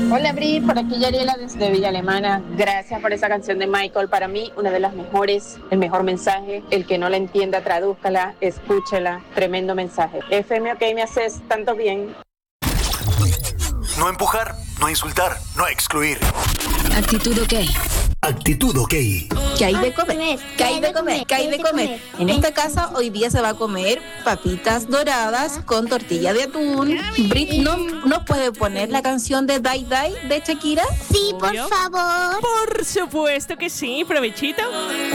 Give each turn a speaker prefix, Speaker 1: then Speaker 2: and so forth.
Speaker 1: Hola Bri, por aquí Yariela desde Villa Alemana. Gracias por esa canción de Michael. Para mí, una de las mejores, el mejor mensaje. El que no la entienda, tradúzcala, escúchela. Tremendo mensaje. FM, ok, me haces tanto bien.
Speaker 2: No empujar, no insultar, no excluir.
Speaker 3: Actitud OK.
Speaker 2: Actitud OK.
Speaker 4: ¿Qué hay de comer? ¿Qué hay de comer? ¿Qué hay de comer? En esta casa hoy día se va a comer papitas doradas con tortilla de atún. Brit, ¿no puede poner la canción de Die Die de Shakira?
Speaker 5: Sí, por favor.
Speaker 6: Por supuesto que sí, provechito.